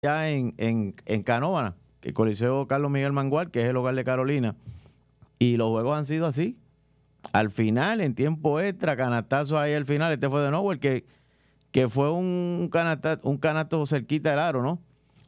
ya en Canóvana, que el Coliseo Carlos Miguel Mangual, que es el hogar de Carolina. Y los juegos han sido así. Al final, en tiempo extra, canastazos ahí al final. Este fue de nuevo el que fue un canasto cerquita del aro, ¿no?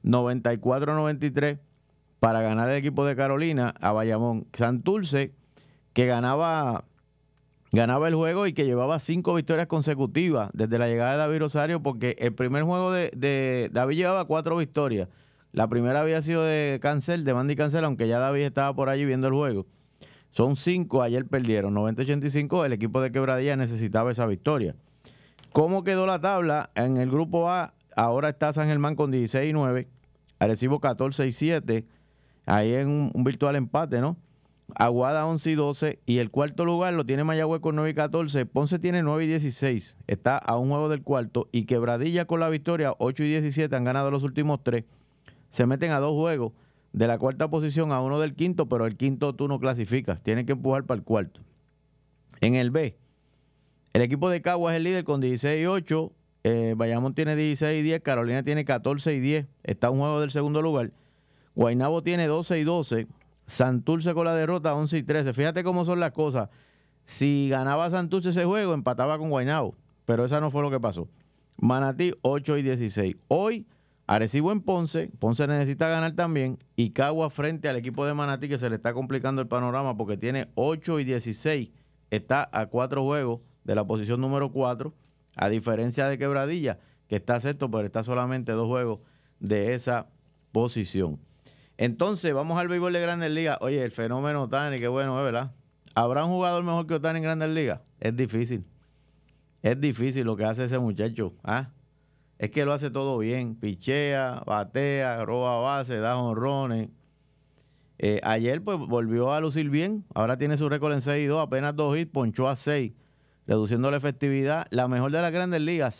94-93 para ganar el equipo de Carolina a Bayamón. Santurce, que ganaba el juego y que llevaba 5 victorias consecutivas desde la llegada de David Rosario, porque el primer juego de David llevaba 4 victorias. La primera había sido de Mandy Cancel, aunque ya David estaba por allí viendo el juego. Son 5, ayer perdieron, 90-85, el equipo de Quebradilla necesitaba esa victoria. ¿Cómo quedó la tabla? En el grupo A, ahora está San Germán con 16-9, Arecibo 14-7, ahí en un virtual empate, ¿no? Aguada 11-12 y el cuarto lugar lo tiene Mayagüez con 9-14, Ponce tiene 9-16, está a un juego del cuarto y Quebradilla con la victoria 8-17, han ganado los últimos 3, se meten a 2 juegos de la cuarta posición a 1 del quinto, pero el quinto tú no clasificas, tienes que empujar para el cuarto. En el B, el equipo de Caguas es el líder con 16-8, Bayamón tiene 16-10, Carolina tiene 14-10, está a un juego del segundo lugar. Guaynabo tiene 12-12, Santurce con la derrota 11-13. Fíjate cómo son las cosas. Si ganaba Santurce ese juego, empataba con Guaynabo, pero esa no fue lo que pasó. Manatí 8-16. Hoy, Arecibo en Ponce necesita ganar también, y Caguas frente al equipo de Manatí, que se le está complicando el panorama porque tiene 8-16. Está a 4 juegos de la posición número 4, a diferencia de Quebradilla, que está sexto, pero está solamente 2 juegos de esa posición. Entonces, vamos al béisbol de Grandes Ligas. Oye, el fenómeno Ohtani, qué bueno, ¿verdad? ¿Habrá un jugador mejor que Ohtani en Grandes Ligas? Es difícil. Es difícil lo que hace ese muchacho. Es que lo hace todo bien. Pichea, batea, roba base, da jonrones. Ayer pues volvió a lucir bien. Ahora tiene su récord en 6-2, apenas 2 hits, ponchó a 6, reduciendo la efectividad. La mejor de las Grandes Ligas,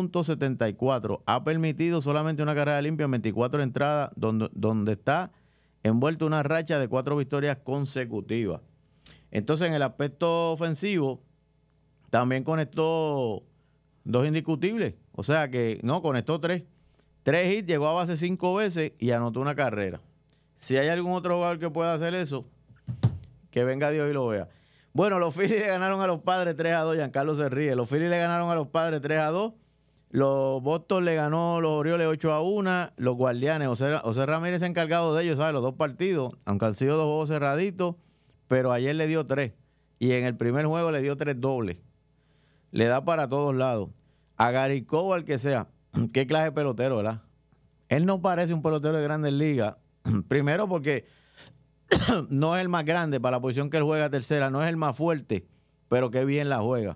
0.74. Ha permitido solamente una carrera limpia en 24 entradas, donde está envuelto una racha de 4 victorias consecutivas. Entonces, en el aspecto ofensivo, también conectó 2 indiscutibles. O sea que, no, conectó 3. 3 hits, llegó a base 5 veces y anotó una carrera. Si hay algún otro jugador que pueda hacer eso, que venga Dios y lo vea. Bueno, los Phillies le ganaron a los Padres 3-2, Giancarlo se ríe. Los Phillies le ganaron a los Padres 3-2. Los Boston le ganó los Orioles 8-1. Los Guardianes, José Ramírez se ha encargado de ellos, ¿sabes? Los 2 partidos, aunque han sido 2 juegos cerraditos, pero ayer le dio 3. Y en el primer juego le dio 3 dobles. Le da para todos lados. A Gary Cole, al que sea. Qué clase de pelotero, ¿verdad? Él no parece un pelotero de Grandes Ligas. Primero porque no es el más grande para la posición que él juega tercera, no es el más fuerte, pero qué bien la juega.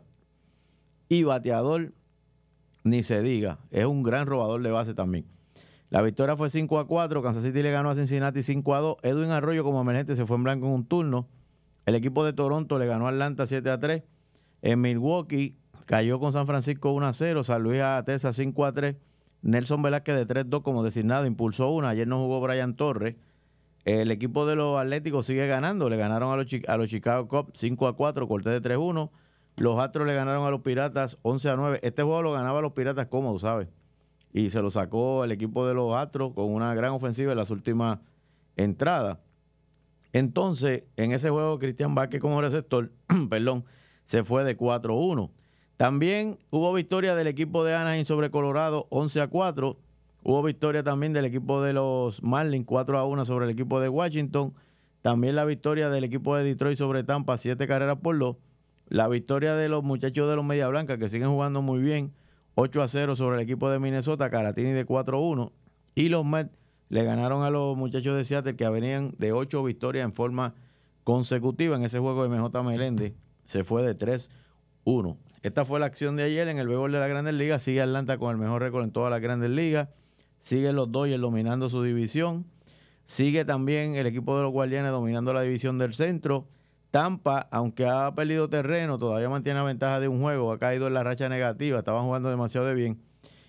Y bateador, ni se diga, es un gran robador de base también. La victoria fue 5-4, Kansas City le ganó a Cincinnati 5-2, Edwin Arroyo como emergente se fue en blanco en un turno, el equipo de Toronto le ganó a Atlanta 7-3, en Milwaukee cayó con San Francisco 1-0, San Luis a Texas 5-3, Nelson Velázquez de 3-2 como designado impulsó una, ayer no jugó Brian Torres. El equipo de los Atléticos sigue ganando, le ganaron a los Chicago Cubs 5-4, Cortés de 3-1. Los Astros le ganaron a los Piratas 11-9. Este juego lo ganaba a los Piratas cómodo, ¿sabes? Y se lo sacó el equipo de los Astros con una gran ofensiva en las últimas entradas. Entonces, en ese juego, Cristian Vázquez como receptor, perdón, se fue de 4-1. También hubo victoria del equipo de Anaheim sobre Colorado 11-4. Hubo victoria también del equipo de los Marlins 4-1 sobre el equipo de Washington. También la victoria del equipo de Detroit sobre Tampa 7-2. La victoria de los muchachos de los Media Blanca que siguen jugando muy bien 8-0 sobre el equipo de Minnesota, Caratini de 4-1. Y los Mets le ganaron a los muchachos de Seattle que venían de 8 victorias en forma consecutiva. En ese juego de MJ Meléndez se fue de 3-1. Esta fue la acción de ayer en el béisbol de la Grandes Ligas. Sigue Atlanta con el mejor récord en todas las Grandes Ligas. Siguen los Dodgers dominando su división. Sigue también el equipo de los Guardianes dominando la división del centro. Tampa, aunque ha perdido terreno, todavía mantiene la ventaja de un juego. Ha caído en la racha negativa. Estaban jugando demasiado de bien.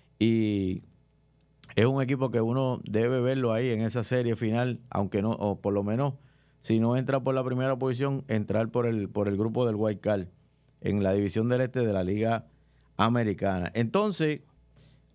Y es un equipo que uno debe verlo ahí en esa serie final, aunque no, o por lo menos, si no entra por la primera posición, entrar por el grupo del Wild Card en la división del este de la Liga Americana. Entonces,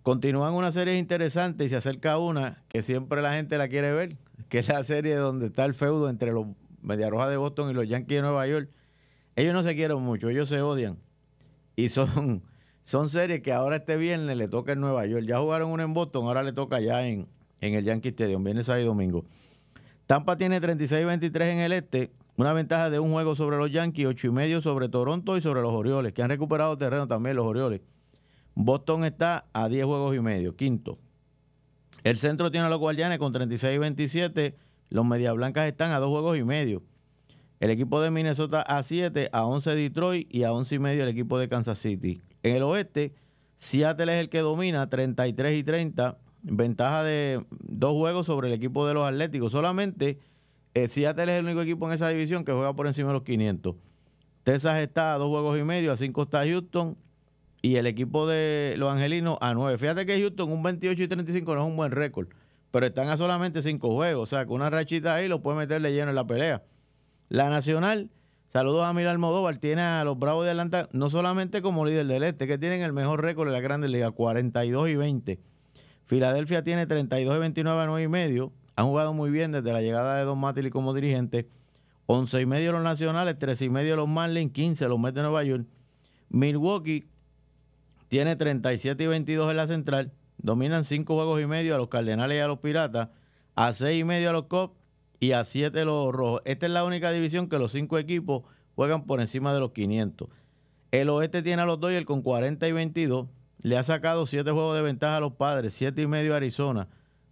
Continúan una serie interesante y se acerca una que siempre la gente la quiere ver, que es la serie donde está el feudo entre los Medias Rojas de Boston y los Yankees de Nueva York. Ellos no se quieren mucho, ellos se odian. Y son series que ahora este viernes le toca en Nueva York. Ya jugaron una en Boston, ahora le toca ya en el Yankee Stadium, viernes, sábado y domingo. Tampa tiene 36-23 en el este, una ventaja de un juego sobre los Yankees, 8.5 sobre Toronto y sobre los Orioles, que han recuperado terreno también los Orioles. Boston está a 10 juegos y medio, quinto. El centro tiene a los Guardianes con 36-27, los Medias Blancas están a 2 juegos y medio. El equipo de Minnesota a 7, a 11 Detroit y a 11.5 el equipo de Kansas City. En el oeste, Seattle es el que domina, 33-30, ventaja de 2 juegos sobre el equipo de los Atléticos. Solamente Seattle es el único equipo en esa división que juega por encima de los 500. Texas está a 2 juegos y medio, a 5 está Houston y el equipo de los Angelinos a 9. Fíjate que Houston un 28-35 no es un buen récord, pero están a solamente 5 juegos, o sea que una rachita ahí lo puede meterle lleno en la pelea. La Nacional, saludos a Mira Almodóvar, tiene a los Bravos de Atlanta no solamente como líder del este, que tienen el mejor récord de la Grandes Ligas, 42-20. Filadelfia tiene 32-29 a 9.5. Han jugado muy bien desde la llegada de Don Mattingly como dirigente. 11.5 los Nacionales, 13.5 los Marlins, 15 los Mets de Nueva York. Milwaukee tiene 37-22 en la Central. Dominan 5 juegos y medio a los Cardenales y a los Piratas. A 6.5 a los Cubs y a 7 los Rojos. Esta es la única división que los 5 equipos juegan por encima de los 500. El oeste tiene a los Dodgers con 40-22. Le ha sacado 7 juegos de ventaja a los Padres, 7.5 a Arizona,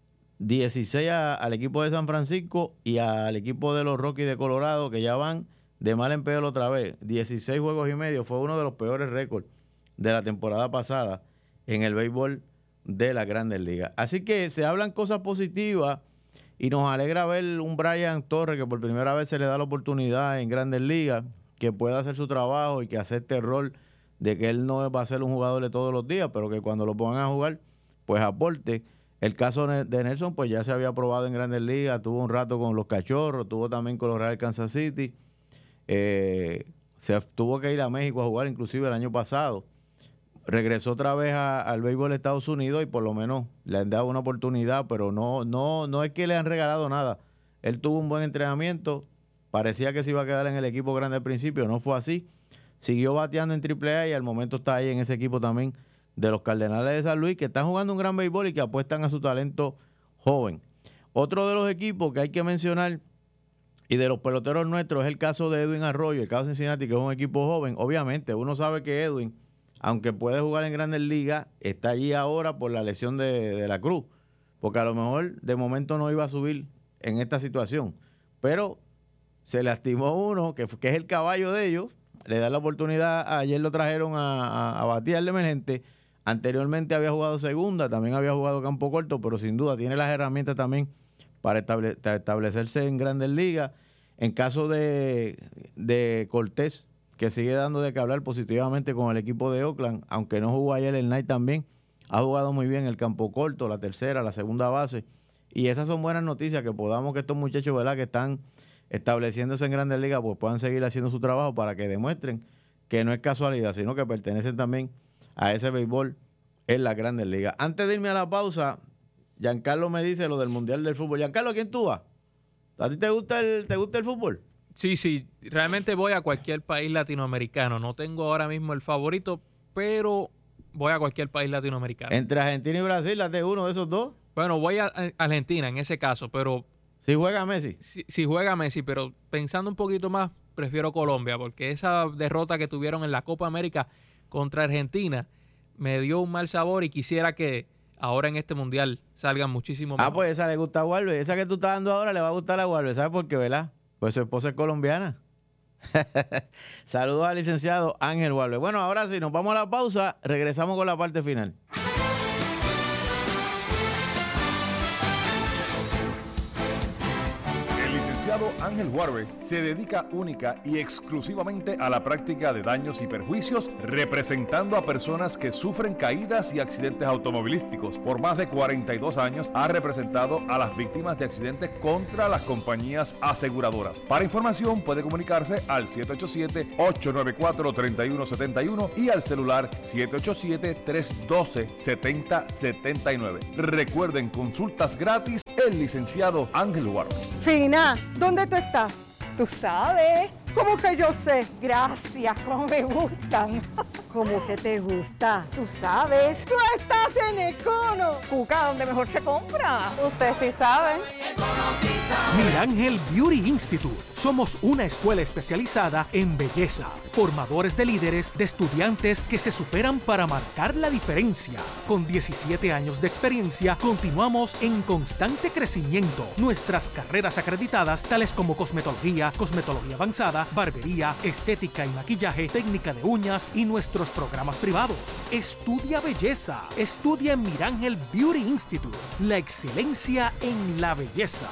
16 al equipo de San Francisco y al equipo de los Rockies de Colorado, que ya van de mal en peor otra vez. 16 juegos y medio, fue uno de los peores récords de la temporada pasada en el béisbol de las Grandes Ligas. Así que se hablan cosas positivas y nos alegra ver un Brian Torres que por primera vez se le da la oportunidad en Grandes Ligas, que pueda hacer su trabajo y que acepte el rol de que él no va a ser un jugador de todos los días, pero que cuando lo pongan a jugar, pues aporte. El caso de Nelson, pues ya se había probado en Grandes Ligas, tuvo un rato con los Cachorros, tuvo también con los Real Kansas City, se tuvo que ir a México a jugar inclusive el año pasado. Regresó otra vez al béisbol de Estados Unidos y por lo menos le han dado una oportunidad, pero no es que le han regalado nada. Él tuvo un buen entrenamiento, parecía que se iba a quedar en el equipo grande al principio, no fue así. Siguió bateando en AAA y al momento está ahí en ese equipo también de los Cardenales de San Luis, que están jugando un gran béisbol y que apuestan a su talento joven. Otro de los equipos que hay que mencionar y de los peloteros nuestros es el caso de Edwin Arroyo, el caso de Cincinnati, que es un equipo joven. Obviamente, uno sabe que Edwin, aunque puede jugar en Grandes Ligas, está allí ahora por la lesión de la Cruz, porque a lo mejor de momento no iba a subir en esta situación. Pero se lastimó uno, que es el caballo de ellos, le da la oportunidad, ayer lo trajeron a batear de emergente, anteriormente había jugado segunda, también había jugado campo corto, pero sin duda tiene las herramientas también para establecerse en Grandes Ligas. En caso de Cortés, que sigue dando de qué hablar positivamente con el equipo de Oakland, aunque no jugó ayer el night también, ha jugado muy bien el campo corto, la tercera, la segunda base, y esas son buenas noticias, que podamos que estos muchachos, ¿verdad?, que están estableciéndose en Grandes Ligas, pues puedan seguir haciendo su trabajo para que demuestren que no es casualidad, sino que pertenecen también a ese béisbol en las Grandes Ligas. Antes de irme a la pausa, Giancarlo me dice lo del Mundial del Fútbol. Giancarlo, ¿quién tú vas? ¿A ti te gusta el fútbol? Sí, realmente voy a cualquier país latinoamericano. No tengo ahora mismo el favorito, pero voy a cualquier país latinoamericano. Entre Argentina y Brasil, ¿de uno de esos dos? Bueno, voy a Argentina en ese caso, pero... Si juega Messi. Si juega Messi, pero pensando un poquito más, prefiero Colombia, porque esa derrota que tuvieron en la Copa América contra Argentina me dio un mal sabor y quisiera que ahora en este Mundial salgan muchísimo más. Pues esa le gusta a Gualbe. Esa que tú estás dando ahora le va a gustar a Gualbe. ¿Sabes por qué, verdad? Pues su esposa es colombiana. Saludos al licenciado Ángel Gualbe. Bueno, ahora sí, nos vamos a la pausa. Regresamos con la parte final. licenciado Ángel Huarbe se dedica única y exclusivamente a la práctica de daños y perjuicios, representando a personas que sufren caídas y accidentes automovilísticos. Por más de 42 años ha representado a las víctimas de accidentes contra las compañías aseguradoras. Para información puede comunicarse al 787-894-3171 y al celular 787-312-7079. Recuerden, consultas gratis, el licenciado Ángel Huarbe. Fina, ¿dónde tú estás? Tú sabes. ¿Cómo que yo sé? Gracias, cómo me gustan. ¿Cómo que te gusta? Tú sabes. Tú estás en Econo. Cuca, donde mejor se compra. Usted sí sabe. Mirángel Beauty Institute. Somos una escuela especializada en belleza, formadores de líderes, de estudiantes que se superan para marcar la diferencia. Con 17 años de experiencia, continuamos en constante crecimiento. Nuestras carreras acreditadas, tales como cosmetología, cosmetología avanzada, barbería, estética y maquillaje, técnica de uñas y nuestros programas privados. Estudia belleza. Estudia en Mirángel Beauty Institute. La excelencia en la belleza.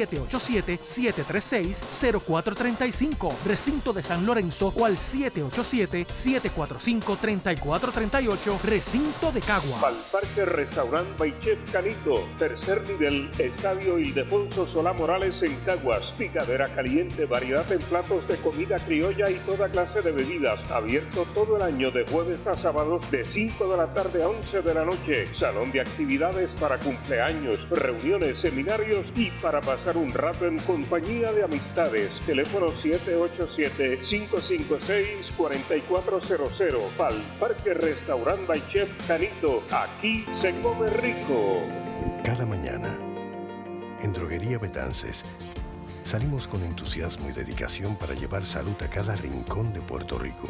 787-736-0435. Recinto de San Lorenzo o al 787-745-3438. Recinto de Caguas. Parque Restaurant by Chef Canito. Tercer nivel. Estadio Ildefonso Solá Morales en Caguas. Picadera caliente. Variedad en platos de comida criolla y toda clase de bebidas. Abierto todo el año de jueves a sábados de 5 de la tarde a 11 de la noche. Salón de actividades para cumpleaños, reuniones, seminarios y para pasar un rato en compañía de amistades. Teléfono 787-556-4400. Pal Parque Restaurant by Chef Canito. Aquí se come rico. Cada mañana, en Droguería Betances, salimos con entusiasmo y dedicación para llevar salud a cada rincón de Puerto Rico.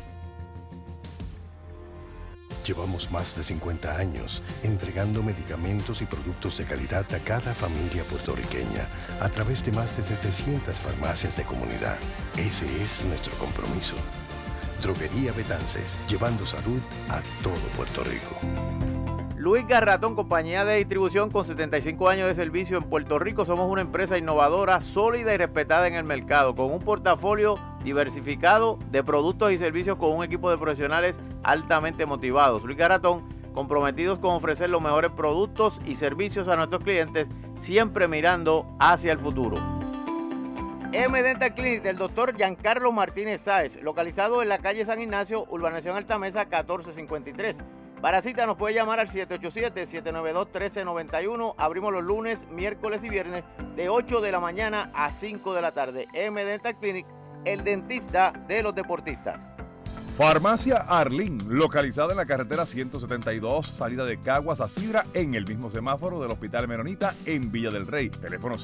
Llevamos más de 50 años entregando medicamentos y productos de calidad a cada familia puertorriqueña a través de más de 700 farmacias de comunidad. Ese es nuestro compromiso. Droguería Betances, llevando salud a todo Puerto Rico. Luis Garratón, compañía de distribución con 75 años de servicio en Puerto Rico. Somos una empresa innovadora, sólida y respetada en el mercado, con un portafolio diversificado de productos y servicios con un equipo de profesionales altamente motivados. Luis Garratón, comprometidos con ofrecer los mejores productos y servicios a nuestros clientes, siempre mirando hacia el futuro. M-Dental Clinic del Dr. Giancarlo Martínez Sáez, localizado en la calle San Ignacio, urbanización Altamesa 1453. Para cita nos puede llamar al 787-792-1391. Abrimos los lunes, miércoles y viernes de 8 de la mañana a 5 de la tarde. M-Dental Clinic, el dentista de los deportistas. Farmacia Arlín, localizada en la carretera 172, salida de Caguas a Sidra, en el mismo semáforo del Hospital Menonita en Villa del Rey. Teléfono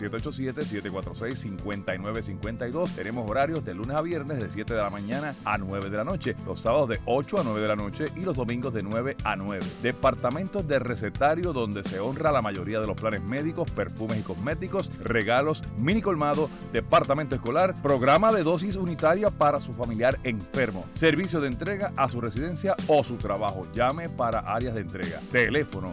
787-746-5952. Tenemos horarios de lunes a viernes de 7 de la mañana a 9 de la noche, los sábados de 8 a 9 de la noche y los domingos de 9 a 9. Departamento de recetario, donde se honra la mayoría de los planes médicos, perfumes y cosméticos, regalos, mini colmado, departamento escolar, programa de dosis unitaria para su familiar enfermo, servicio de entrega a su residencia o su trabajo. Llame para áreas de entrega. Teléfono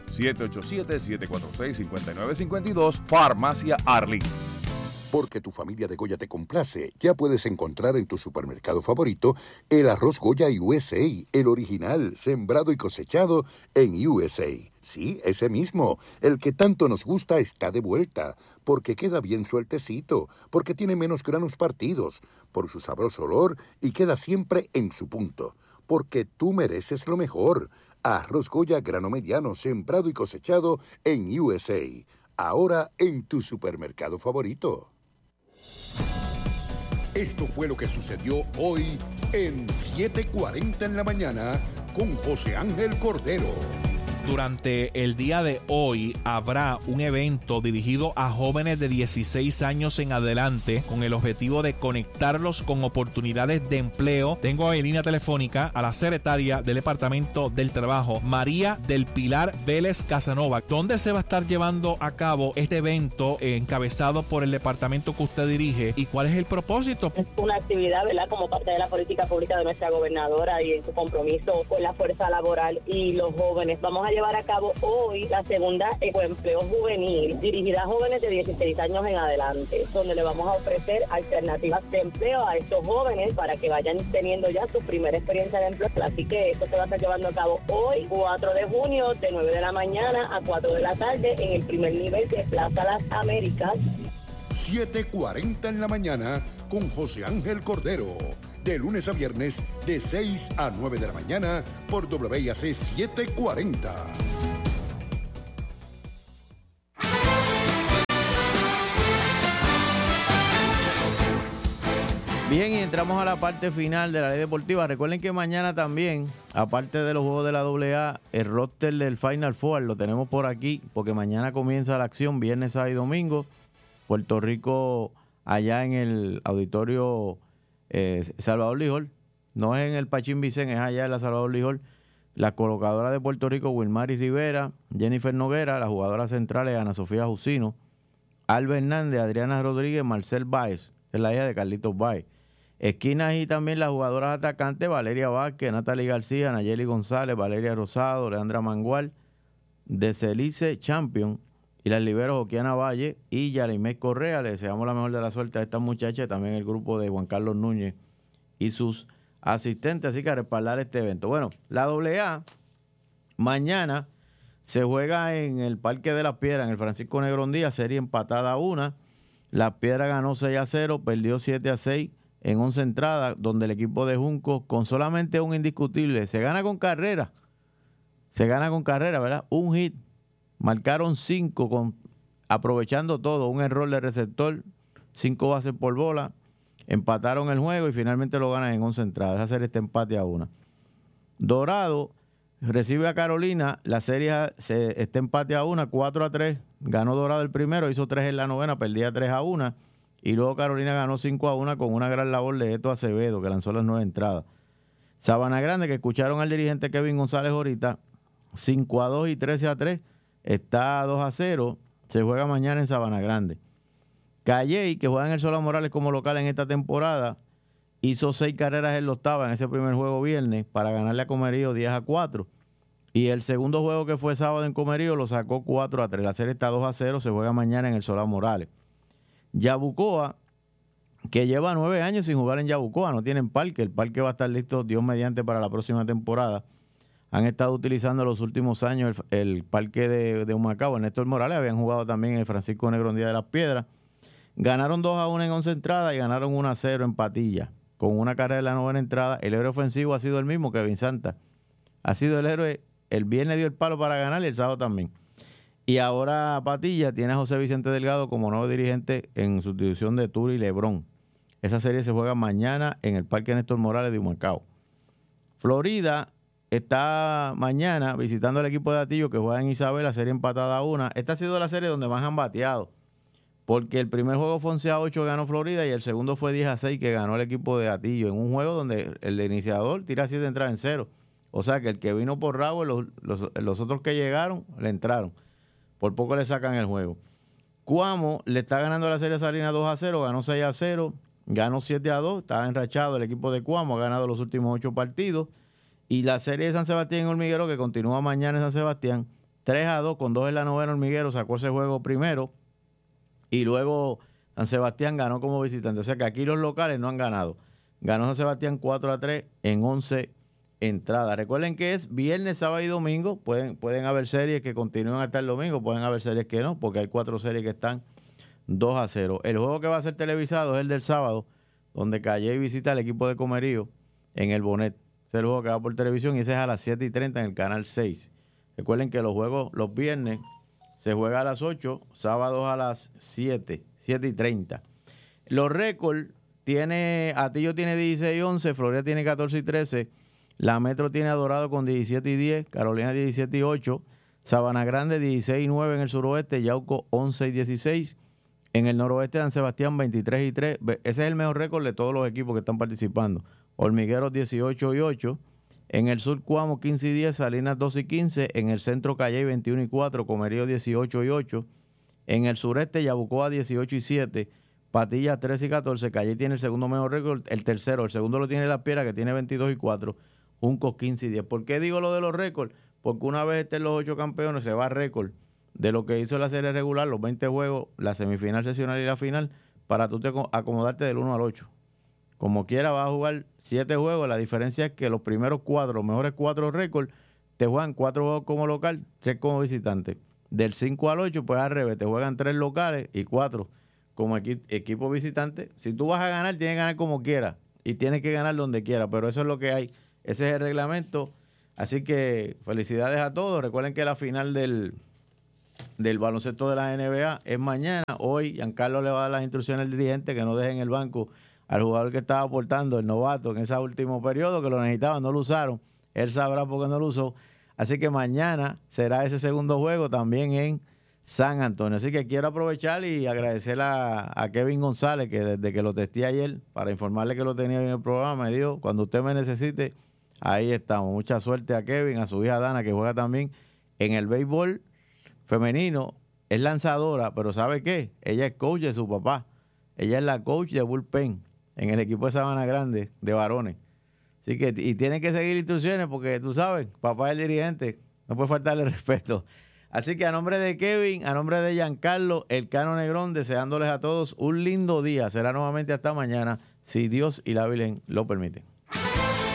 787-746-5952. Farmacia Arlín. Porque tu familia de Goya te complace, ya puedes encontrar en tu supermercado favorito el arroz Goya USA, el original, sembrado y cosechado en USA. Sí, ese mismo, el que tanto nos gusta está de vuelta, porque queda bien sueltecito, porque tiene menos granos partidos, por su sabroso olor y queda siempre en su punto. Porque tú mereces lo mejor. Arroz Goya grano mediano, sembrado y cosechado en USA. Ahora en tu supermercado favorito. Esto fue lo que sucedió hoy en 7:40 en la mañana con José Ángel Cordero. Durante el día de hoy habrá un evento dirigido a jóvenes de 16 años en adelante con el objetivo de conectarlos con oportunidades de empleo. Tengo en línea telefónica a la secretaria del Departamento del Trabajo, María del Pilar Vélez Casanova. ¿Dónde se va a estar llevando a cabo este evento encabezado por el departamento que usted dirige y cuál es el propósito? Es una actividad, ¿verdad?, como parte de la política pública de nuestra gobernadora y en su compromiso con la fuerza laboral y los jóvenes. Vamos a llevar a cabo hoy la segunda Ecoempleo Juvenil, dirigida a jóvenes de 16 años en adelante, donde le vamos a ofrecer alternativas de empleo a estos jóvenes para que vayan teniendo ya su primera experiencia de empleo. Así que esto se va a estar llevando a cabo hoy, 4 de junio, de 9 de la mañana a 4 de la tarde, en el primer nivel de Plaza Las Américas. 7:40 en la mañana con José Ángel Cordero. De lunes a viernes, de 6 a 9 de la mañana, por WIAC 740. Bien, y entramos a la parte final de la ley deportiva. Recuerden que mañana también, aparte de los juegos de la AA, el roster del Final Four lo tenemos por aquí, porque mañana comienza la acción, viernes, sábado y domingo. Puerto Rico, allá en el auditorio Salvador Lijol, no es en el Pachín Vicén, es allá en la Salvador Lijol. Las colocadoras de Puerto Rico, Wilmary Rivera, Jennifer Noguera, las jugadoras centrales, Ana Sofía Jusino, Alba Hernández, Adriana Rodríguez, Marcel Báez, que es la hija de Carlitos Báez. Esquinas y también las jugadoras atacantes, Valeria Vázquez, Natalie García, Nayeli González, Valeria Rosado, Leandra Mangual, de Celice Champion, y las liberos Joquiana Valle y Yarimé Correa. Le deseamos la mejor de la suerte a estas muchachas, también el grupo de Juan Carlos Núñez y sus asistentes, así que a respaldar este evento. Bueno, la AA mañana se juega en el Parque de las Piedras, en el Francisco Negrón Díaz, serie empatada a 1. Las Piedras ganó 6-0, perdió 7-6 en 11 entradas, donde el equipo de Juncos, con solamente un indiscutible, se gana con carrera, ¿verdad? Un hit. Marcaron 5 aprovechando todo, un error de receptor, 5 bases por bola, empataron el juego y finalmente lo ganan en 11 entradas. Esa serie está empate a 1. Dorado recibe a Carolina, la serie está empate a 1, 4-3, ganó Dorado el primero, hizo 3 en la novena, perdía 3-1, y luego Carolina ganó 5-1 con una gran labor de Eto Acevedo, que lanzó las 9 entradas. Sabana Grande, que escucharon al dirigente Kevin González ahorita, 5-2 y 13-3, está 2-0, se juega mañana en Sabana Grande. Calley, que juega en el Solá Morales como local en esta temporada, hizo 6 carreras en la octava en ese primer juego viernes para ganarle a Comerío 10-4. Y el segundo juego, que fue sábado en Comerío, lo sacó 4-3. La serie está 2-0, se juega mañana en el Solá Morales. Yabucoa, que lleva 9 años sin jugar en Yabucoa, no tienen parque. El parque va a estar listo, Dios mediante, para la próxima temporada. Han estado utilizando los últimos años el parque de Humacao. Néstor Morales habían jugado también en el Francisco Negrón Díaz de las Piedras. Ganaron 2-1 en 11 entradas y ganaron 1-0 en Patilla, con una carrera en la novena entrada. El héroe ofensivo ha sido el mismo, Kevin Santa. Ha sido el héroe. El viernes dio el palo para ganar y el sábado también. Y ahora Patilla tiene a José Vicente Delgado como nuevo dirigente en sustitución de Turi Lebrón. Esa serie se juega mañana en el Parque Néstor Morales de Humacao. Florida está mañana visitando al equipo de Atillo, que juega en Isabel, la serie empatada a 1. Esta ha sido la serie donde más han bateado, porque el primer juego fue 11-8 que ganó Florida y el segundo fue 10-6 que ganó el equipo de Atillo, en un juego donde el iniciador tira 7 entradas en 0. O sea que el que vino por rabo, los otros que llegaron, le entraron. Por poco le sacan el juego. Cuamo le está ganando la serie a Salinas 2-0, ganó 6-0, ganó 7-2, está enrachado el equipo de Cuamo, ha ganado los últimos 8 partidos. Y la serie de San Sebastián en Hormiguero, que continúa mañana en San Sebastián, 3-2, con 2 en la novena. Hormiguero sacó ese juego primero y luego San Sebastián ganó como visitante. O sea que aquí los locales no han ganado. Ganó San Sebastián 4-3 en 11 entradas. Recuerden que es viernes, sábado y domingo. Pueden haber series que continúen hasta el domingo, pueden haber series que no, porque hay 4 series que están 2-0. El juego que va a ser televisado es el del sábado, donde Calley visita al equipo de Comerío en el Bonet. Ese es el juego que va por televisión y ese es a las 7:30 en el canal 6. Recuerden que los juegos los viernes se juega a las 8, sábados a las 7:30. Los récords, Atillo tiene 16-11, Florida tiene 14-13, la Metro tiene a Dorado con 17-10, Carolina 17-8, Sabana Grande 16-9 en el suroeste, Yauco 11-16, en el noroeste San Sebastián 23-3. Ese es el mejor récord de todos los equipos que están participando. Hormigueros 18-8, en el sur Cuamo 15-10, Salinas 12-15, en el centro Calley 21-4, Comerío 18-8, en el sureste Yabucoa 18-7, Patilla 13-14, Calley tiene el segundo mejor récord, el segundo lo tiene La Piedra, que tiene 22-4, Juncos 15-10. ¿Por qué digo lo de los récords? porque una vez estén los 8 campeones, se va a récord de lo que hizo la serie regular, los 20 juegos, la semifinal seccional y la final, para tú acomodarte del 1 al 8. Como quiera, vas a jugar 7 juegos. La diferencia es que los primeros 4, los mejores 4 récords, te juegan 4 juegos como local, 3 como visitante. Del 5 al 8, pues al revés, te juegan 3 locales y 4 como equipo visitante. Si tú vas a ganar, tienes que ganar como quieras y tienes que ganar donde quieras, pero eso es lo que hay. Ese es el reglamento. Así que felicidades a todos. Recuerden que la final del baloncesto de la NBA es mañana. Hoy Giancarlo le va a dar las instrucciones al dirigente que no dejen el banco al jugador que estaba aportando, el novato, en ese último periodo que lo necesitaban, no lo usaron. Él sabrá por qué no lo usó. Así que mañana será ese segundo juego también en San Antonio. Así que quiero aprovechar y agradecer a Kevin González, que desde que lo testé ayer, para informarle que lo tenía en el programa, me dijo, cuando usted me necesite, ahí estamos. Mucha suerte a Kevin, a su hija Dana, que juega también en el béisbol femenino. Es lanzadora, pero ¿sabe qué? Ella es coach de su papá. Ella es la coach de bullpen en el equipo de Sabana Grande de varones. Así que, y tienen que seguir instrucciones porque tú sabes, papá es el dirigente, no puede faltarle respeto. Así que a nombre de Kevin, a nombre de Giancarlo, el Cano Negrón, deseándoles a todos un lindo día. Será nuevamente hasta mañana, si Dios y la Virgen lo permiten.